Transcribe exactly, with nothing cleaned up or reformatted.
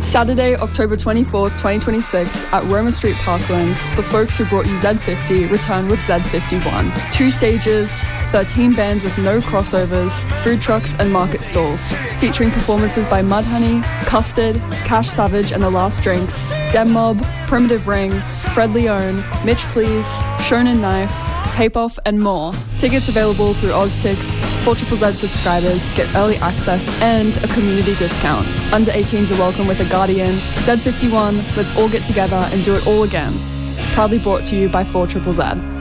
Saturday, October twenty-fourth, twenty twenty-six, at Roma Street Parklands, the folks who brought you Z fifty return with Z fifty-one. Two stages, thirteen bands with no crossovers, food trucks and market stalls, featuring performances by Mudhoney, Custard, Cash Savage and The Last Drinks, Dem Mob, Primitive Ring, Fred Leone, Mitch Please, Shonen Knife, Tape Off and more. Tickets available through OzTix. four Z Z Z subscribers get early access and a community discount. Under eighteens are welcome with a guardian. Z fifty-one, let's all get together and do it all again. Proudly brought to you by four Z Z Z.